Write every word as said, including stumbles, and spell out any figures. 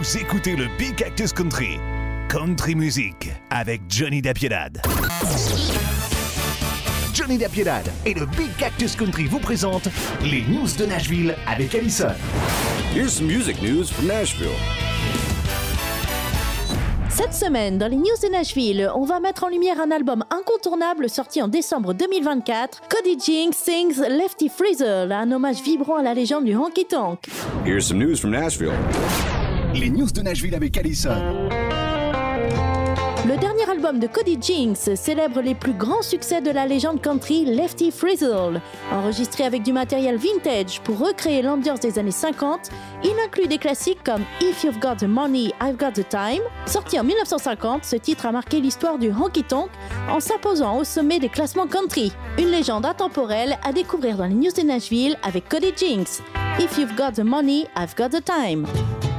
Vous écoutez le Big Cactus Country. Country Music avec Johnny Dapiedad. Johnny Dapiedad et le Big Cactus Country vous présentent les news de Nashville avec Allison. Here's some music news from Nashville. Cette semaine, dans les news de Nashville, on va mettre en lumière un album incontournable sorti en décembre deux mille vingt-quatre. Cody Jinks sings Lefty Frizzle, un hommage vibrant à la légende du honky-tonk. Here's some news from Nashville. Les news de Nashville avec Allison. Le dernier album de Cody Jinks célèbre les plus grands succès de la légende country Lefty Frizzle. Enregistré avec du matériel vintage pour recréer l'ambiance des années cinquante, il inclut des classiques comme If You've Got the Money, I've Got the Time. Sorti en dix-neuf cent cinquante, ce titre a marqué l'histoire du honky-tonk en s'imposant au sommet des classements country. Une légende intemporelle à découvrir dans les news de Nashville avec Cody Jinks. If You've Got the Money, I've Got the Time.